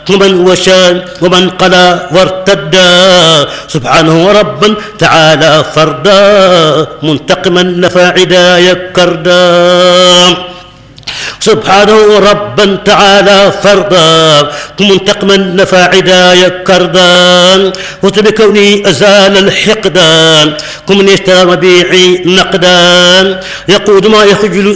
ومن وشان ومن قلى وارتدى سبحانه ربا تعالى فردا منتقما نفى عدايا كردا سبحانه ربا تعالى فردا منتقما نفى عدايا كردا وبكوني أزال الحقدان كمن يشترى مبيعي نقدا يقود ما يخجل